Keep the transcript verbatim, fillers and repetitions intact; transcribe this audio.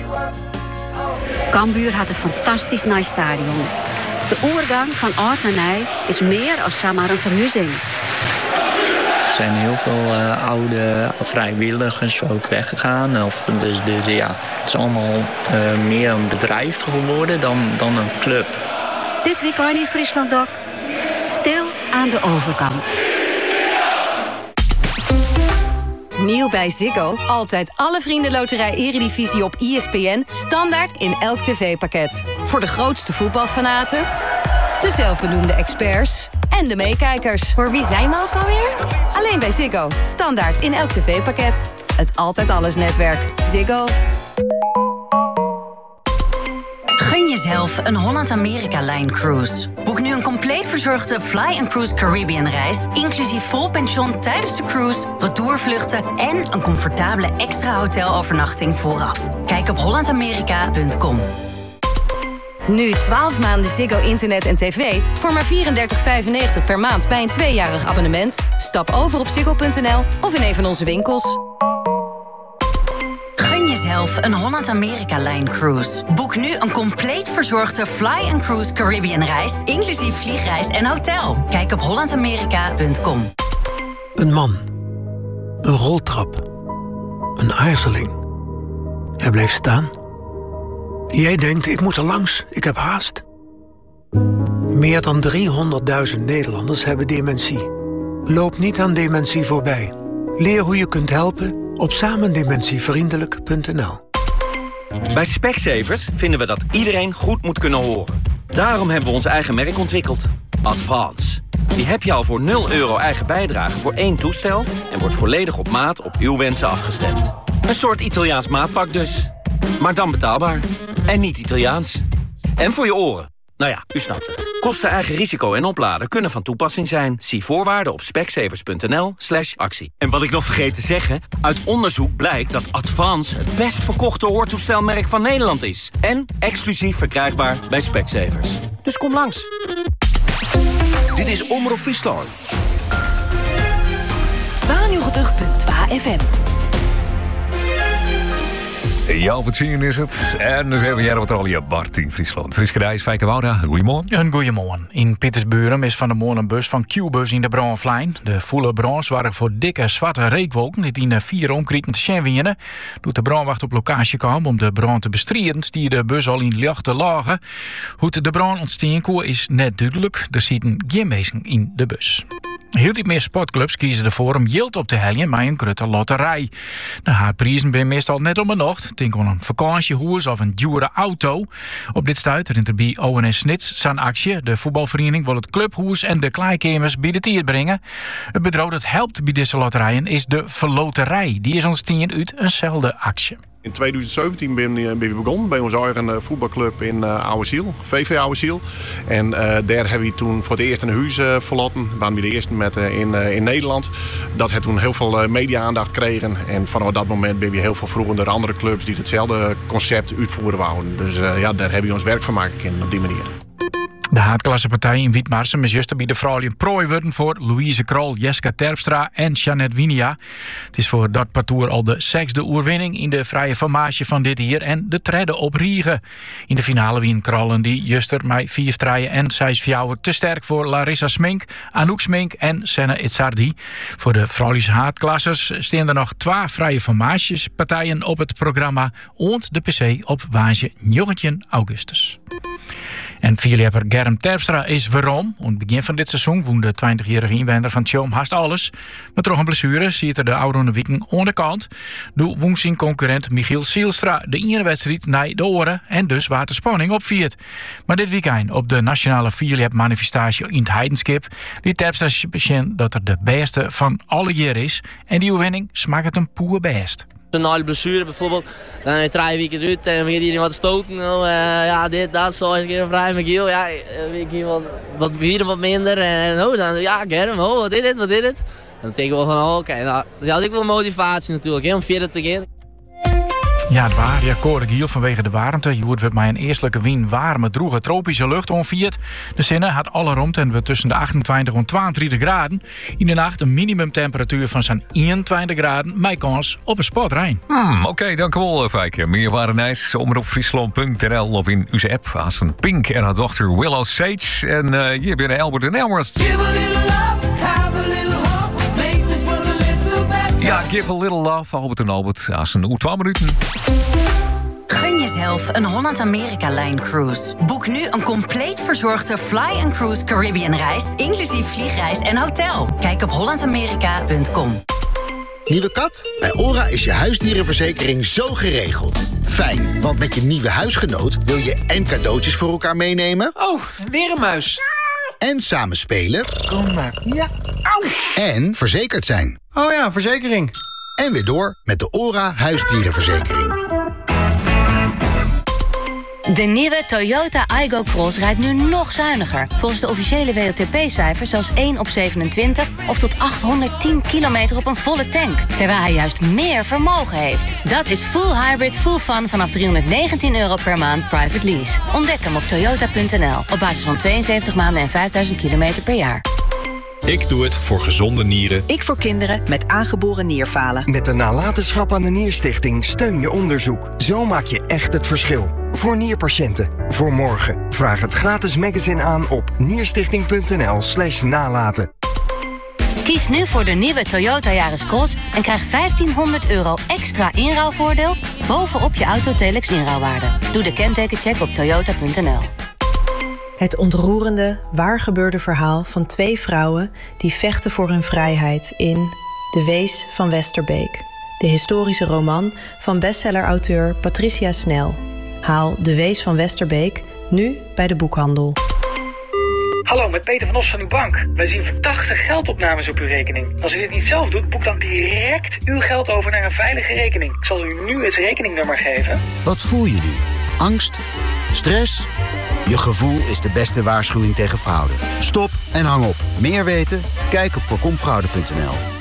Cambuur had een fantastisch nice stadion. De oergang van oud naar nieuw is meer als zomaar een verhuizing. Er zijn heel veel uh, oude vrijwilligers ook weggegaan. Of, dus, dus ja, het is allemaal uh, meer een bedrijf geworden dan, dan een club. Dit weekend in Friesland ook. Stil aan de overkant. Nieuw bij Ziggo. Altijd alle vriendenloterij Eredivisie op E S P N. Standaard in elk tv-pakket. Voor de grootste voetbalfanaten, de zelfbenoemde experts en de meekijkers. Voor wie zijn we al alweer? Alleen bij Ziggo. Standaard in elk tv-pakket. Het Altijd Alles netwerk. Ziggo. Gun jezelf een Holland-Amerika-lijn-cruise. Boek nu een compleet verzorgde Fly and Cruise Caribbean-reis... inclusief vol pension tijdens de cruise, retourvluchten... en een comfortabele extra hotelovernachting vooraf. Kijk op holland amerika punt com. Nu twaalf maanden Ziggo internet en tv voor maar vierendertig vijfennegentig per maand bij een tweejarig abonnement. Stap over op ziggo punt n l of in een van onze winkels. Gun jezelf een Holland-Amerika-lijn-cruise. Boek nu een compleet verzorgde Fly and Cruise Caribbean-reis... inclusief vliegreis en hotel. Kijk op holland amerika punt com. Een man. Een roltrap. Een aarzeling. Hij bleef staan. Jij denkt, ik moet er langs, ik heb haast. Meer dan driehonderdduizend Nederlanders hebben dementie. Loop niet aan dementie voorbij. Leer hoe je kunt helpen op samendementievriendelijk punt n l. Bij Specsavers vinden we dat iedereen goed moet kunnen horen. Daarom hebben we ons eigen merk ontwikkeld. Advance. Die heb je al voor nul euro eigen bijdrage voor één toestel... en wordt volledig op maat op uw wensen afgestemd. Een soort Italiaans maatpak dus. Maar dan betaalbaar. En niet Italiaans. En voor je oren. Nou ja, u snapt het. Kosten, eigen risico en opladen kunnen van toepassing zijn. Zie voorwaarden op specsavers punt n l slash actie. En wat ik nog vergeet te zeggen... uit onderzoek blijkt dat Advance het best verkochte hoortoestelmerk van Nederland is. En exclusief verkrijgbaar bij Specsavers. Dus kom langs. Dit is Omroep Friesland. tweeënnegentig punt twee F M. Ja, wat zien is het. En dan hebben we wat al je Bart in Friesland. Friske Rijs, Fijke Wouda, goedemorgen. Een goeiemorgen. In Pietersburen is van de morgen een bus van Q-bus in de Braunflein. De volle brands waren voor dikke zwarte reekwolken die in vier omkrieten te zijn winnen. Toen de brandwacht op locatie kwam om de brand te bestrijden, stier de bus al in lichte lagen. Hoe de brand ontstaan kon is net duidelijk. Er zitten geen mensen in de bus. Heel iets meer sportclubs kiezen ervoor om yield op te heljen met een grote lotterij. De haardprijzen zijn meestal net om een nacht. Denk aan een vakantiehoers of een dure auto. Op dit stuit er bij O N S Snits zijn actie. De voetbalvereniging wil het clubhoers en de kleikemers bij de tier brengen. Het bedrijf dat helpt bij deze lotterijen is de Verloterij. Die is ontstaan uit eenzelfde actie. In twintig zeventien ben, ben we begonnen bij onze eigen voetbalclub in uh, Ouweziel, V V Ouweziel. En uh, daar hebben we toen voor het eerst een huis uh, verlaten. We waren de eerste met, uh, in, uh, in Nederland. Dat heeft toen heel veel uh, media-aandacht gekregen. En vanaf dat moment ben we heel veel vroeger door andere clubs die hetzelfde concept uitvoeren wouden. Dus uh, ja, daar hebben we ons werk van maken kunnen op die manier. De haardklassepartij in Wiedmarsum is juist bij de vrouwen prooi worden voor Louise Krol, Jeska Terpstra en Jeannette Winia. Het is voor dat parcours al de zesde oerwinning in de vrije formage van dit jaar en de tredde op Riegen. In de finale wien Krollen die juster met vier strijen en zes vrouwen te sterk voor Larissa Smink, Anouk Smink en Senna Itzardi. Voor de vrouwelijke haardklassers staan er nog twee vrije formagespartijen op het programma en de P C op waasje negentien augustus. En vierlepper Germ Terpstra is waarom. Aan het begin van dit seizoen woonde de twintigjarige inwender van Tjoom haast alles. Maar toch een blessure ziet er de oude weken aan de kant. Doe woens zijn concurrent Michiel Sielstra de ene wedstrijd naar de oren en dus waar de spanning opviert. Maar dit weekend op de nationale vierlep manifestatie in het Heidenskip liet Terpstra zien dat er de beste van alle jaren is. En die winning smaakt het een poer best. Na de blessure bijvoorbeeld, dan heb je drie weken eruit en dan begint iedereen wat te stoken. Nou, uh, ja, dit, dat, zo, eens een keer een vrij met Giel. Ja, een keer wat, wat hier wat minder. En oh, dan, ja, Germ, oh, wat is dit, wat is dit? Dan denken we van, oh, oké, okay, nou, dat is ook wel motivatie natuurlijk, hè, om verder te gaan. Ja, het waar. Ja, korig hiel vanwege de warmte. Je wordt met mij een eerstelijke wien warme, droege tropische lucht onviert. De zinnen had alle rond en we tussen de achtentwintig en tweeëntwintig graden. In de nacht een minimumtemperatuur van zo'n eenentwintig graden. Mijn kans op een sportrein. Hmm, Oké, okay, dank u wel, Fijke. Meer warenijs, omroepfriesland punt n l of in uw app. Als een Pink en haar dochter Willow Sage. En uh, hier binnen Albert en Elmers. Ja, give a little love, Albert en Albert. Als een uur twaalf minuten. Gun jezelf een Holland-Amerika-lijn-cruise. Boek nu een compleet verzorgde Fly and Cruise Caribbean-reis, inclusief vliegreis en hotel. Kijk op holland amerika punt com. Nieuwe kat? Bij ORA is je huisdierenverzekering zo geregeld. Fijn, want met je nieuwe huisgenoot wil je en cadeautjes voor elkaar meenemen. Oh, weer een muis. En samen spelen. Kom maar. Ja. Au. En verzekerd zijn. Oh ja, verzekering. En weer door met de ORA huisdierenverzekering. De nieuwe Toyota Aygo Cross rijdt nu nog zuiniger. Volgens de officiële W L T P-cijfers zelfs één op zevenentwintig... of tot achthonderdtien kilometer op een volle tank. Terwijl hij juist meer vermogen heeft. Dat is full hybrid, full fun vanaf driehonderdnegentien euro per maand private lease. Ontdek hem op toyota punt n l op basis van tweeënzeventig maanden en vijfduizend kilometer per jaar. Ik doe het voor gezonde nieren. Ik voor kinderen met aangeboren nierfalen. Met de nalatenschap aan de Nierstichting steun je onderzoek. Zo maak je echt het verschil. Voor nierpatiënten. Voor morgen. Vraag het gratis magazine aan op nierstichting punt n l slash nalaten. Kies nu voor de nieuwe Toyota Yaris Cross en krijg vijftienhonderd euro extra inruilvoordeel bovenop je Autotelex inruilwaarde. Doe de kentekencheck op toyota punt n l. Het ontroerende, waargebeurde verhaal van twee vrouwen die vechten voor hun vrijheid in De Wees van Westerbeek. De historische roman van bestsellerauteur Patricia Snel. Haal De Wees van Westerbeek nu bij de boekhandel. Hallo, met Peter van Os van uw bank. Wij zien verdachte geldopnames op uw rekening. Als u dit niet zelf doet, boek dan direct uw geld over naar een veilige rekening. Ik zal u nu het rekeningnummer geven. Wat voel je nu? Angst? Stress? Je gevoel is de beste waarschuwing tegen fraude. Stop en hang op. Meer weten? Kijk op voorkomfraude punt n l.